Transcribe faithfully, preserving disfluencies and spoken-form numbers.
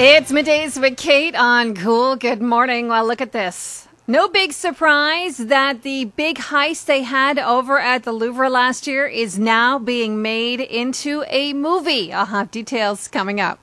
It's middays with Kate on Cool. Good morning. Well, look at this. No big surprise that the big heist they had over at the Louvre last year is now being made into a movie. I'll have details coming up.